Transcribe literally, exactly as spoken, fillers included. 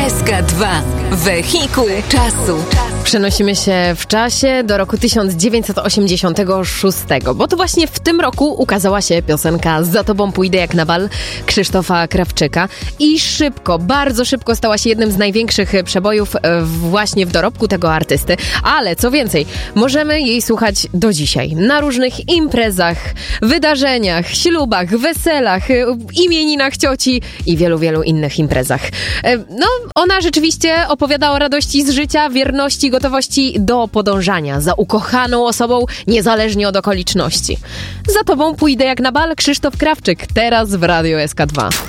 S K dwa. Wehikuł czasu. Przenosimy się w czasie do roku tysiąc dziewięćset osiemdziesiątego szóstego, bo to właśnie w tym roku ukazała się piosenka Za tobą pójdę jak na bal Krzysztofa Krawczyka i szybko, bardzo szybko stała się jednym z największych przebojów właśnie w dorobku tego artysty, ale co więcej, możemy jej słuchać do dzisiaj na różnych imprezach, wydarzeniach, ślubach, weselach, imieninach cioci i wielu, wielu innych imprezach. No, ona rzeczywiście opowiada o radości z życia, wierności, gotowości do podążania za ukochaną osobą, niezależnie od okoliczności. Za tobą pójdę jak na bal Krzysztof Krawczyk, teraz w Radiu S K dwa.